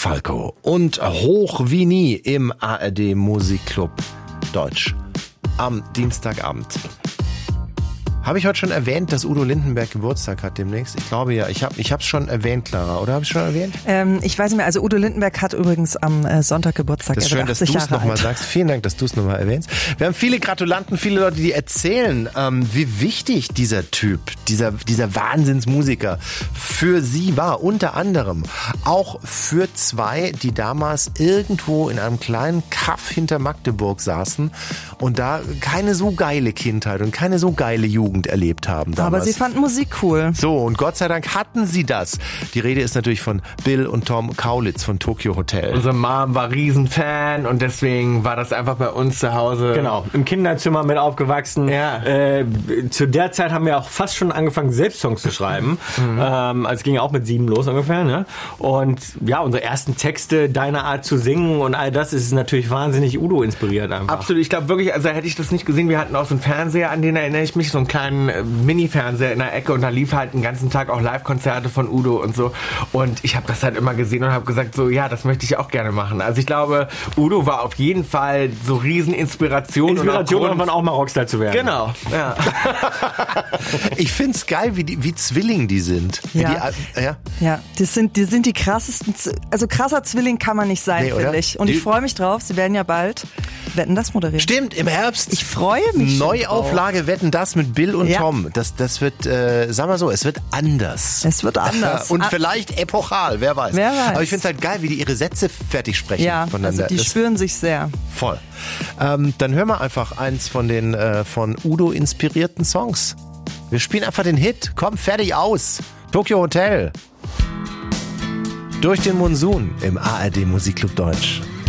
Falco und Hoch wie nie im ARD Musikclub Deutsch am Dienstagabend. Habe ich heute schon erwähnt, dass Udo Lindenberg Geburtstag hat demnächst? Ich glaube ja. Ich hab's schon erwähnt, Clara, oder? Habe ich schon erwähnt? Ich weiß nicht mehr. Also Udo Lindenberg hat übrigens am Sonntag Geburtstag. Das ist schön, dass du es nochmal sagst. Vielen Dank, dass du es nochmal erwähnst. Wir haben viele Gratulanten, viele Leute, die erzählen, wie wichtig dieser Typ, dieser Wahnsinnsmusiker für sie war. Unter anderem auch für zwei, die damals irgendwo in einem kleinen Kaff hinter Magdeburg saßen und da keine so geile Kindheit und keine so geile Jugend erlebt haben damals. Aber sie fanden Musik cool. So, und Gott sei Dank hatten sie das. Die Rede ist natürlich von Bill und Tom Kaulitz von Tokyo Hotel. Unsere Mom war Riesenfan und deswegen war das einfach bei uns zu Hause. Genau, im Kinderzimmer mit aufgewachsen. Ja. Zu der Zeit haben wir auch fast schon angefangen, selbst Songs zu schreiben. Also es ging auch mit 7 los ungefähr. Ne? Und ja, unsere ersten Texte, deine Art zu singen und all das ist natürlich wahnsinnig Udo inspiriert einfach. Absolut, ich glaube wirklich, also hätte ich das nicht gesehen, wir hatten auch so einen Fernseher, an den erinnere ich mich, so einen kleinen Mini-Fernseher in der Ecke und da lief halt den ganzen Tag auch Live-Konzerte von Udo und so und ich habe das halt immer gesehen und habe gesagt, so ja, das möchte ich auch gerne machen. Also ich glaube, Udo war auf jeden Fall so Rieseninspiration. Inspiration, irgendwann auch mal Rockstar zu werden. Genau, ja. Ich find's geil, wie Zwilling die sind. Ja. Ja, die sind die krassesten, also krasser Zwilling kann man nicht sein, finde ich. Und ich freue mich drauf, sie werden ja bald Wetten, das moderieren. Stimmt, im Herbst. Ich freue mich. Neuauflage Wetten, das mit Bill und Tom. Das wird, sagen wir so, es wird anders. Es wird anders. Und vielleicht epochal, wer weiß. Aber ich find's halt geil, wie die ihre Sätze fertig sprechen voneinander. Also die spüren sich sehr. Voll. Dann hören wir einfach eins von den von Udo inspirierten Songs. Wir spielen einfach den Hit. Komm, fertig aus. Tokyo Hotel. Durch den Monsun im ARD Musikclub Deutsch.